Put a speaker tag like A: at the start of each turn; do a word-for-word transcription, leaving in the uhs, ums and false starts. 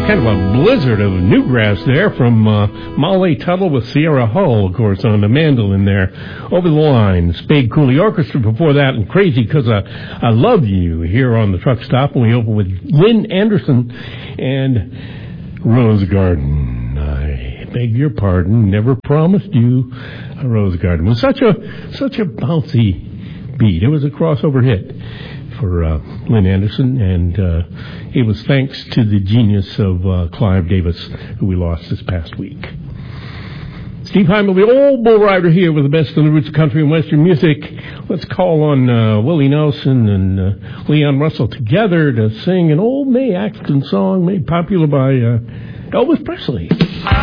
A: kind of a blizzard of newgrass there from uh, Molly Tuttle with Sierra Hull, of course, on the mandolin there. Over the line, Spade Cooley Orchestra before that, and Crazy 'Cause I, I Love You here on the truck stop. And we open with Lynn Anderson and Rose Garden. I beg your pardon, never promised you a Rose Garden. It was such a, such a bouncy beat. It was a crossover hit for uh, Lynn Anderson, and uh, it was thanks to the genius of uh, Clive Davis, who we lost this past week. Steve Heimel, the old bull rider here with the best of the roots of country and western music. Let's call on uh, Willie Nelson and uh, Leon Russell together to sing an old Mae Axton song made popular by uh, Elvis Presley.